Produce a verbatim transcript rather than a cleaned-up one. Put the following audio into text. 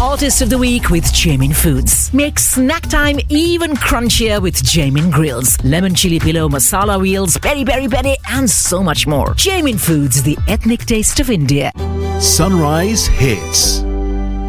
Artist of the Week with Jamin Foods. Make snack time even crunchier with Jamin Grills, lemon chili pillow, masala wheels, peri peri peri, and so much more. Jamin Foods, the ethnic taste of India. Sunrise Hits.